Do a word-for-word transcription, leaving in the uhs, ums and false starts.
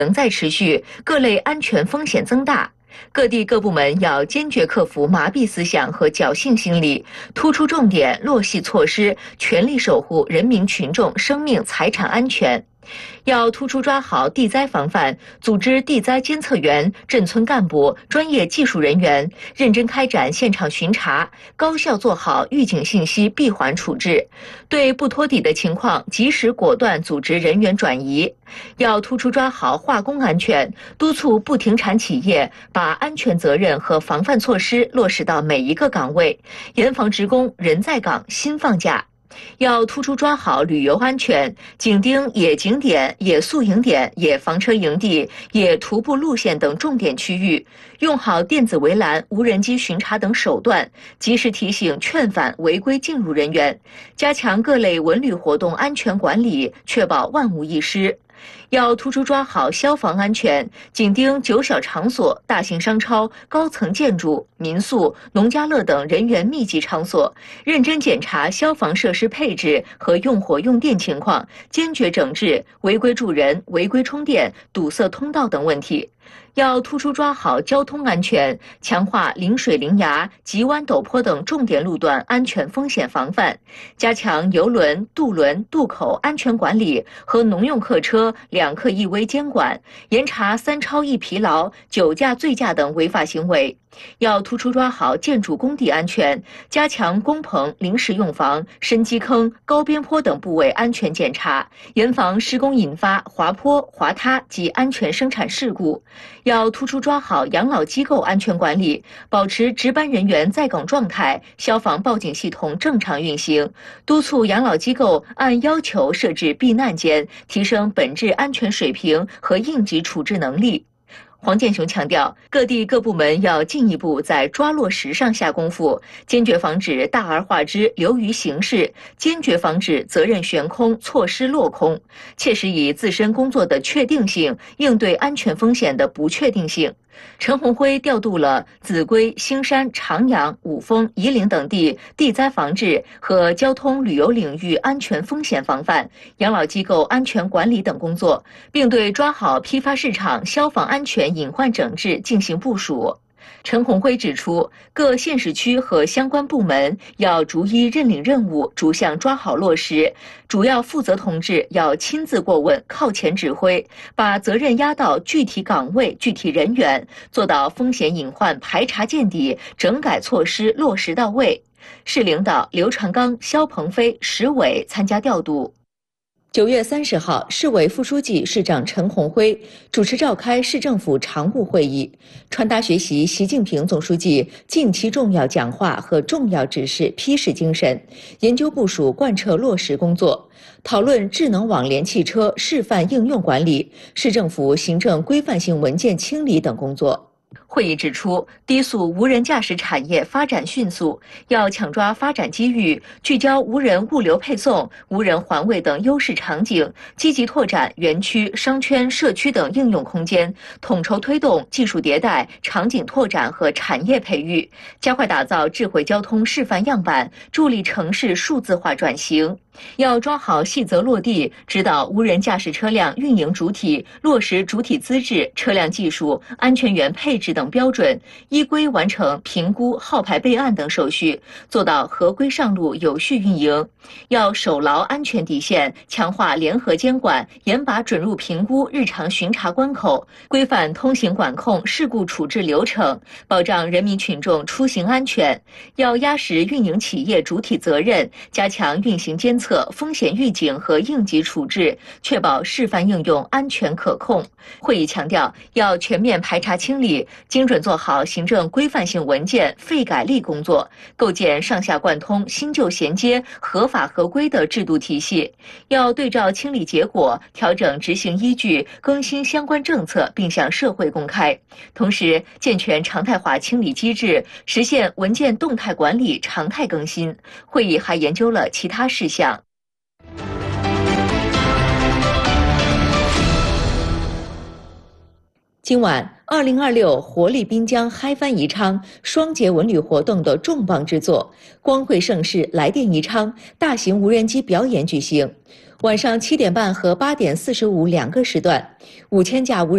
仍在持续，各类安全风险增大。各地各部门要坚决克服麻痹思想和侥幸心理，突出重点，落细措施，全力守护人民群众生命财产安全。要突出抓好地灾防范，组织地灾监测员、镇村干部、专业技术人员认真开展现场巡查，高效做好预警信息闭环处置，对不托底的情况及时果断组织人员转移。要突出抓好化工安全，督促不停产企业把安全责任和防范措施落实到每一个岗位，严防职工人在岗心放假。要突出抓好旅游安全，紧盯野景点、野宿营点、野房车营地、野徒步路线等重点区域，用好电子围栏、无人机巡查等手段，及时提醒劝返违规进入人员，加强各类文旅活动安全管理，确保万无一失。要突出抓好消防安全，紧盯酒小场所、大型商超、高层建筑、民宿、农家乐等人员密集场所，认真检查消防设施配置和用火用电情况，坚决整治违规住人、违规充电、堵塞通道等问题。要突出抓好交通安全，强化临水临崖、急弯陡坡等重点路段安全风险防范，加强邮轮、渡轮、渡口安全管理和农用客车两客一危监管，严查三超一疲劳、酒驾、醉驾等违法行为。要突出抓好建筑工地安全，加强工棚、临时用房、深基坑、高边坡等部位安全检查，严防施工引发滑坡、滑塌及安全生产事故。要突出抓好养老机构安全管理，保持值班人员在岗状态，消防报警系统正常运行，督促养老机构按要求设置避难间，提升本质安全水平和应急处置能力。黄建雄强调，各地各部门要进一步在抓落实上下功夫，坚决防止大而化之流于形式，坚决防止责任悬空、措施落空，切实以自身工作的确定性应对安全风险的不确定性。陈鸿辉调度了秭归、兴山、长阳、五峰、夷陵等地地灾防治和交通旅游领域安全风险防范、养老机构安全管理等工作，并对抓好批发市场消防安全隐患整治进行部署。陈鸿辉指出，各县市区和相关部门要逐一认领任务，逐项抓好落实，主要负责同志要亲自过问、靠前指挥，把责任压到具体岗位、具体人员，做到风险隐患排查见底，整改措施落实到位。市领导刘传刚、肖鹏飞、石伟参加调度。九月三十号，市委副书记、市长陈鸿辉主持召开市政府常务会议，传达学习习近平总书记近期重要讲话和重要指示批示精神，研究部署贯彻落实工作，讨论智能网联汽车示范应用管理、市政府行政规范性文件清理等工作。会议指出，低速无人驾驶产业发展迅速，要抢抓发展机遇，聚焦无人物流配送、无人环卫等优势场景，积极拓展园区、商圈、社区等应用空间，统筹推动技术迭代、场景拓展和产业培育，加快打造智慧交通示范样板，助力城市数字化转型。要抓好细则落地，指导无人驾驶车辆运营主体落实主体资质、车辆技术、安全员配置等标准，依规完成评估、号牌备案等手续，做到合规上路、有序运营。要守牢安全底线，强化联合监管，严把准入评估、日常巡查关口，规范通行管控、事故处置流程，保障人民群众出行安全。要压实运营企业主体责任，加强运行监测、风险预警和应急处置，确保示范应用安全可控。会议强调，要全面排查清理，精准做好行政规范性文件废改立工作，构建上下贯通、新旧衔接、合法合规的制度体系。要对照清理结果，调整执行依据，更新相关政策，并向社会公开。同时，健全常态化清理机制，实现文件动态管理常态更新。会议还研究了其他事项。今晚，二零二六活力滨江嗨翻宜昌双节文旅活动的重磅之作——光辉盛世来电宜昌大型无人机表演举行。 晚上七点半和八点四十五两个时段，五千架无人